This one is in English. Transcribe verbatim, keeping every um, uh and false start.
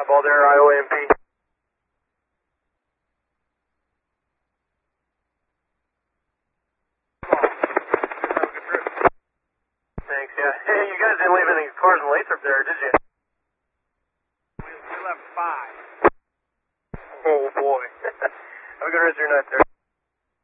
Ball there, I O A M P. Thanks, yeah. Hey, you guys didn't leave any cars and lights up there, did you? We left five. Oh, boy. Have a good rest of your night there.